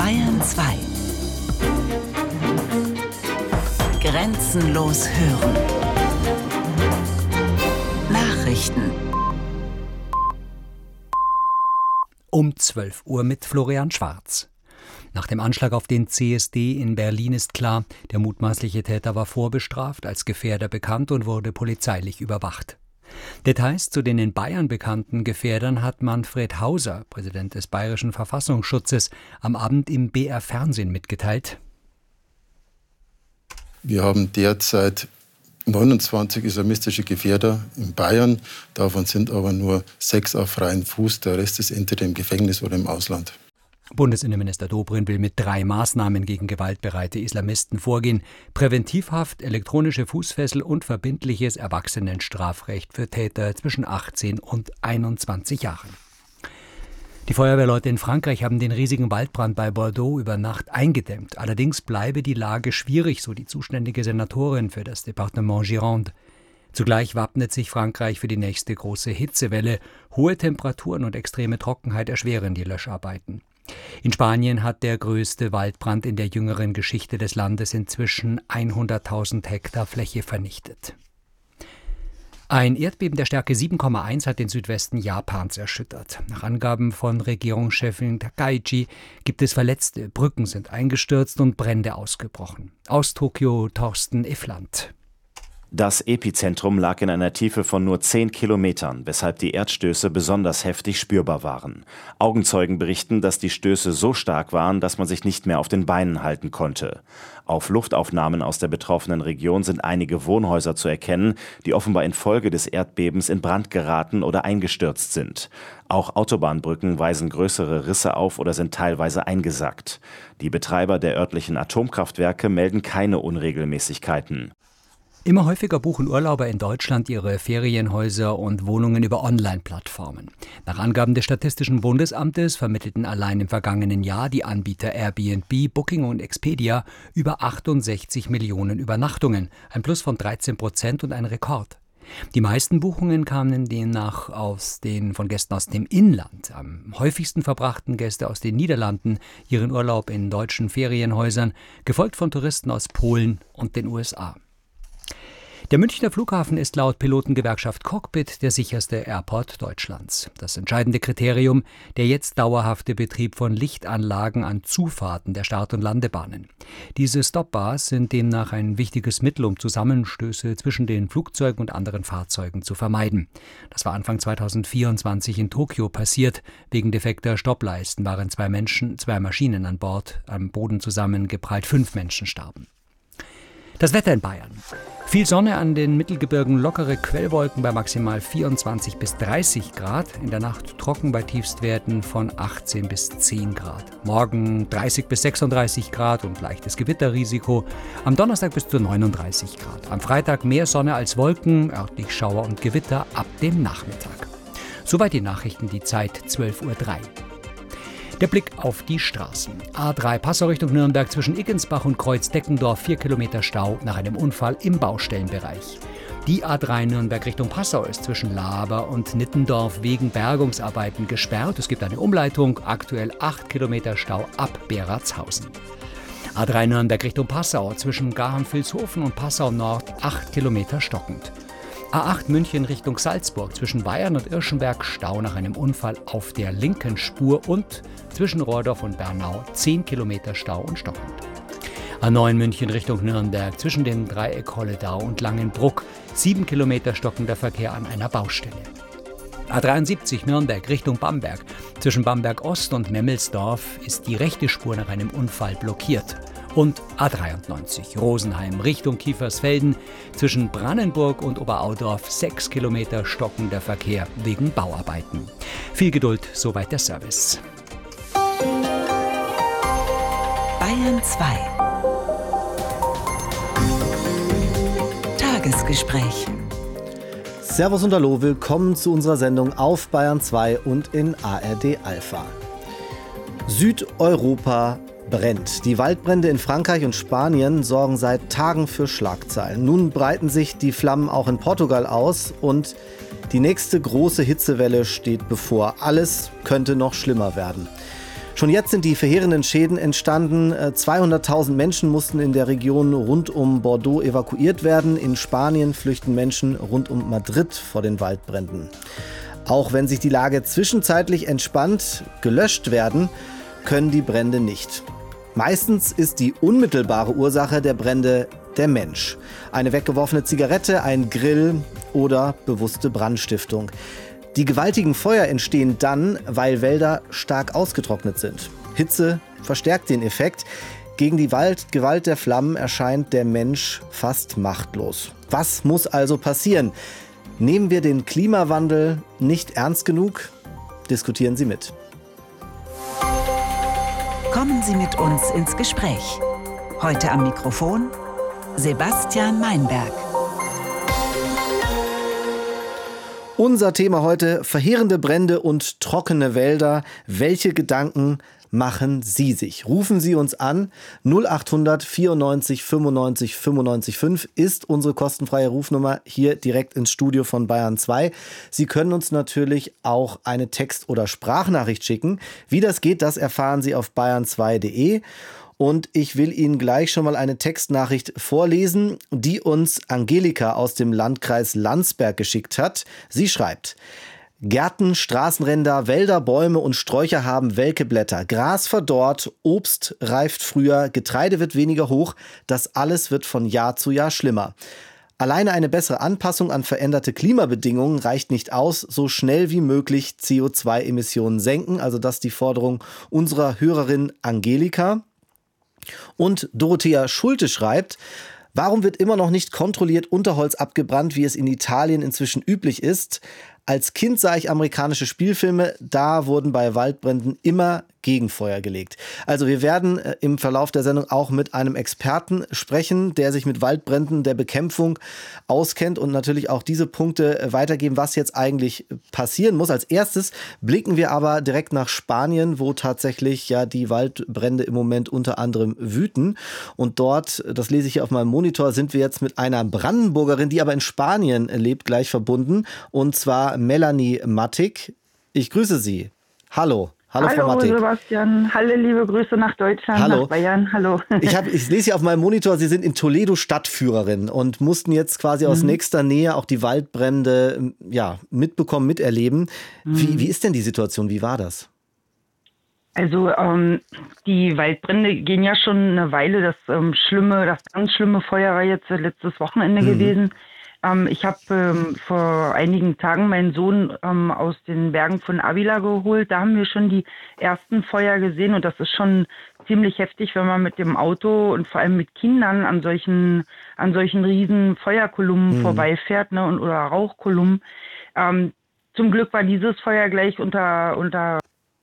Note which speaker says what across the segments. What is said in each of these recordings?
Speaker 1: Bayern 2. Grenzenlos hören. Nachrichten.
Speaker 2: Um 12 Uhr mit Florian Schwarz. Nach dem Anschlag auf den CSD in Berlin ist klar, der mutmaßliche Täter war vorbestraft, als Gefährder bekannt und wurde polizeilich überwacht. Details zu den in Bayern bekannten Gefährdern hat Manfred Hauser, Präsident des Bayerischen Verfassungsschutzes, am Abend im BR Fernsehen mitgeteilt.
Speaker 3: Wir haben derzeit 29 islamistische Gefährder in Bayern. Davon sind aber nur 6 auf freiem Fuß. Der Rest ist entweder im Gefängnis oder im Ausland.
Speaker 2: Bundesinnenminister Dobrindt will mit 3 Maßnahmen gegen gewaltbereite Islamisten vorgehen. Präventivhaft, elektronische Fußfessel und verbindliches Erwachsenenstrafrecht für Täter zwischen 18 und 21 Jahren. Die Feuerwehrleute in Frankreich haben den riesigen Waldbrand bei Bordeaux über Nacht eingedämmt. Allerdings bleibe die Lage schwierig, so die zuständige Senatorin für das Departement Gironde. Zugleich wappnet sich Frankreich für die nächste große Hitzewelle. Hohe Temperaturen und extreme Trockenheit erschweren die Löscharbeiten. In Spanien hat der größte Waldbrand in der jüngeren Geschichte des Landes inzwischen 100.000 Hektar Fläche vernichtet. Ein Erdbeben der Stärke 7,1 hat den Südwesten Japans erschüttert. Nach Angaben von Regierungschefin Takaichi gibt es Verletzte, Brücken sind eingestürzt und Brände ausgebrochen. Aus Tokio Thorsten Iffland.
Speaker 4: Das Epizentrum lag in einer Tiefe von nur 10 Kilometern, weshalb die Erdstöße besonders heftig spürbar waren. Augenzeugen berichten, dass die Stöße so stark waren, dass man sich nicht mehr auf den Beinen halten konnte. Auf Luftaufnahmen aus der betroffenen Region sind einige Wohnhäuser zu erkennen, die offenbar infolge des Erdbebens in Brand geraten oder eingestürzt sind. Auch Autobahnbrücken weisen größere Risse auf oder sind teilweise eingesackt. Die Betreiber der örtlichen Atomkraftwerke melden keine Unregelmäßigkeiten.
Speaker 2: Immer häufiger buchen Urlauber in Deutschland ihre Ferienhäuser und Wohnungen über Online-Plattformen. Nach Angaben des Statistischen Bundesamtes vermittelten allein im vergangenen Jahr die Anbieter Airbnb, Booking und Expedia über 68 Millionen Übernachtungen, ein Plus von 13% und ein Rekord. Die meisten Buchungen kamen demnach von Gästen aus dem Inland. Am häufigsten verbrachten Gäste aus den Niederlanden ihren Urlaub in deutschen Ferienhäusern, gefolgt von Touristen aus Polen und den USA. Der Münchner Flughafen ist laut Pilotengewerkschaft Cockpit der sicherste Airport Deutschlands. Das entscheidende Kriterium, der jetzt dauerhafte Betrieb von Lichtanlagen an Zufahrten der Start- und Landebahnen. Diese Stopbars sind demnach ein wichtiges Mittel, um Zusammenstöße zwischen den Flugzeugen und anderen Fahrzeugen zu vermeiden. Das war Anfang 2024 in Tokio passiert. Wegen defekter Stoppleisten waren 2 Maschinen an Bord am Boden zusammengeprallt. 5 Menschen starben. Das Wetter in Bayern. Viel Sonne an den Mittelgebirgen, lockere Quellwolken bei maximal 24 bis 30 Grad. In der Nacht trocken bei Tiefstwerten von 18 bis 10 Grad. Morgen 30 bis 36 Grad und leichtes Gewitterrisiko. Am Donnerstag bis zu 39 Grad. Am Freitag mehr Sonne als Wolken, örtlich Schauer und Gewitter ab dem Nachmittag. Soweit die Nachrichten, die Zeit 12:03 Uhr. Der Blick auf die Straßen. A3 Passau Richtung Nürnberg zwischen Iggensbach und Kreuz-Deckendorf 4 Kilometer Stau nach einem Unfall im Baustellenbereich. Die A3 Nürnberg Richtung Passau ist zwischen Laber und Nittendorf wegen Bergungsarbeiten gesperrt. Es gibt eine Umleitung, aktuell 8 Kilometer Stau ab Beratshausen. A3 Nürnberg Richtung Passau zwischen Garham-Vilshofen und Passau Nord 8 Kilometer stockend. A8 München Richtung Salzburg zwischen Bayern und Irschenberg Stau nach einem Unfall auf der linken Spur und zwischen Rohrdorf und Bernau 10 Kilometer Stau und stockend. A9 München Richtung Nürnberg zwischen dem Dreieck Holledau und Langenbruck 7 Kilometer stockender Verkehr an einer Baustelle. A73 Nürnberg Richtung Bamberg zwischen Bamberg Ost und Memmelsdorf ist die rechte Spur nach einem Unfall blockiert. Und A93 Rosenheim Richtung Kiefersfelden zwischen Brannenburg und Oberaudorf 6 Kilometer stockender Verkehr wegen Bauarbeiten. Viel Geduld, soweit der Service.
Speaker 1: Bayern 2. Tagesgespräch.
Speaker 5: Servus und Hallo, willkommen zu unserer Sendung auf Bayern 2 und in ARD Alpha. Südeuropa brennt. Die Waldbrände in Frankreich und Spanien sorgen seit Tagen für Schlagzeilen. Nun breiten sich die Flammen auch in Portugal aus und die nächste große Hitzewelle steht bevor. Alles könnte noch schlimmer werden. Schon jetzt sind die verheerenden Schäden entstanden. 200.000 Menschen mussten in der Region rund um Bordeaux evakuiert werden. In Spanien flüchten Menschen rund um Madrid vor den Waldbränden. Auch wenn sich die Lage zwischenzeitlich entspannt, gelöscht werden können die Brände nicht. Meistens ist die unmittelbare Ursache der Brände der Mensch. Eine weggeworfene Zigarette, ein Grill oder bewusste Brandstiftung. Die gewaltigen Feuer entstehen dann, weil Wälder stark ausgetrocknet sind. Hitze verstärkt den Effekt. Gegen die Gewalt der Flammen erscheint der Mensch fast machtlos. Was muss also passieren? Nehmen wir den Klimawandel nicht ernst genug? Diskutieren Sie mit.
Speaker 1: Kommen Sie mit uns ins Gespräch. Heute am Mikrofon Sebastian Meinberg.
Speaker 5: Unser Thema heute: verheerende Brände und trockene Wälder. Welche Gedanken machen Sie sich? Rufen Sie uns an. 0800 94 95 95 5 ist unsere kostenfreie Rufnummer hier direkt ins Studio von Bayern 2. Sie können uns natürlich auch eine Text- oder Sprachnachricht schicken. Wie das geht, das erfahren Sie auf bayern2.de. Und ich will Ihnen gleich schon mal eine Textnachricht vorlesen, die uns Angelika aus dem Landkreis Landsberg geschickt hat. Sie schreibt: Gärten, Straßenränder, Wälder, Bäume und Sträucher haben welke Blätter. Gras verdorrt, Obst reift früher, Getreide wird weniger hoch. Das alles wird von Jahr zu Jahr schlimmer. Alleine eine bessere Anpassung an veränderte Klimabedingungen reicht nicht aus. So schnell wie möglich CO2-Emissionen senken. Also das ist die Forderung unserer Hörerin Angelika. Und Dorothea Schulte schreibt: Warum wird immer noch nicht kontrolliert Unterholz abgebrannt, wie es in Italien inzwischen üblich ist? Als Kind sah ich amerikanische Spielfilme, da wurden bei Waldbränden immer Gegenfeuer gelegt. Also wir werden im Verlauf der Sendung auch mit einem Experten sprechen, der sich mit Waldbränden, der Bekämpfung auskennt und natürlich auch diese Punkte weitergeben, was jetzt eigentlich passieren muss. Als erstes blicken wir aber direkt nach Spanien, wo tatsächlich ja die Waldbrände im Moment unter anderem wüten. Und dort, das lese ich hier auf meinem Monitor, sind wir jetzt mit einer Brandenburgerin, die aber in Spanien lebt, gleich verbunden. Und zwar Melanie Mattig. Ich grüße Sie. Hallo. Hallo, Frau Mattig.
Speaker 6: Hallo Sebastian, hallo, liebe Grüße nach Deutschland,
Speaker 5: Hallo.
Speaker 6: Nach Bayern, hallo.
Speaker 5: Ich lese hier auf meinem Monitor, Sie sind in Toledo Stadtführerin und mussten jetzt quasi aus nächster Nähe auch die Waldbrände mitbekommen, miterleben. Wie ist denn die Situation, wie war das?
Speaker 6: Also die Waldbrände gehen ja schon eine Weile, das ganz schlimme Feuer war jetzt letztes Wochenende gewesen. Ich habe vor einigen Tagen meinen Sohn aus den Bergen von Avila geholt. Da haben wir schon die ersten Feuer gesehen und das ist schon ziemlich heftig, wenn man mit dem Auto und vor allem mit Kindern an solchen riesen Feuerkolumnen vorbeifährt, ne, oder Rauchkolumnen. Zum Glück war dieses Feuer gleich unter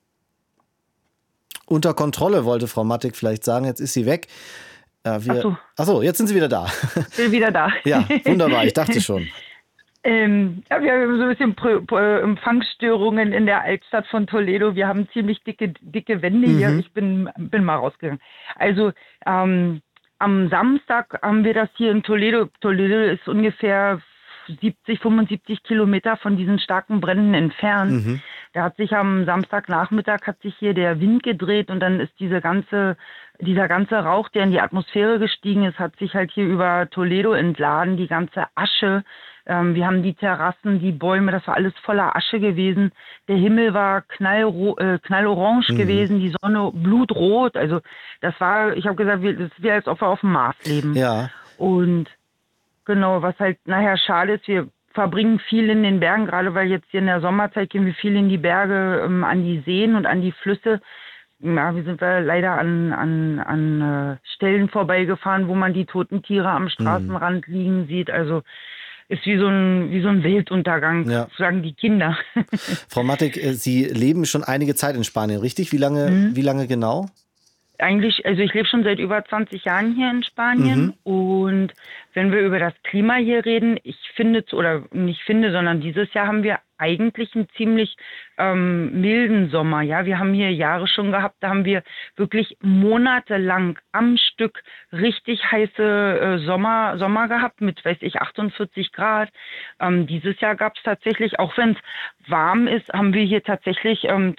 Speaker 5: Kontrolle, wollte Frau Mattig vielleicht sagen. Jetzt ist sie weg. Ach so, jetzt sind Sie wieder da.
Speaker 6: Ich bin wieder da.
Speaker 5: Ja, wunderbar, ich dachte schon.
Speaker 6: Wir haben so ein bisschen Empfangsstörungen in der Altstadt von Toledo. Wir haben ziemlich dicke Wände hier. Ich bin mal rausgegangen. Also am Samstag haben wir das hier in Toledo. Toledo ist ungefähr 75 Kilometer von diesen starken Bränden entfernt. Da hat sich am Samstagnachmittag hier der Wind gedreht und dann ist dieser ganze Rauch, der in die Atmosphäre gestiegen ist, hat sich halt hier über Toledo entladen, die ganze Asche. Wir haben die Terrassen, die Bäume, das war alles voller Asche gewesen. Der Himmel war knallorange gewesen, die Sonne blutrot. Also ich habe gesagt, das ist wie als ob wir auf dem Mars leben.
Speaker 5: Ja.
Speaker 6: Und genau, was halt nachher schade ist, wir verbringen viel in den Bergen, gerade weil jetzt hier in der Sommerzeit gehen wir viel in die Berge, an die Seen und an die Flüsse. Ja, wir sind leider an Stellen vorbeigefahren, wo man die toten Tiere am Straßenrand liegen sieht. Also ist wie so ein Weltuntergang, sagen die Kinder.
Speaker 5: Frau Mattig, Sie leben schon einige Zeit in Spanien, richtig? Wie lange genau?
Speaker 6: Eigentlich, also ich lebe schon seit über 20 Jahren hier in Spanien und wenn wir über das Klima hier reden, sondern dieses Jahr haben wir eigentlich einen ziemlich milden Sommer. Ja, wir haben hier Jahre schon gehabt, da haben wir wirklich monatelang am Stück richtig heiße Sommer gehabt mit, 48 Grad. Dieses Jahr gab es tatsächlich, auch wenn es warm ist, haben wir hier tatsächlich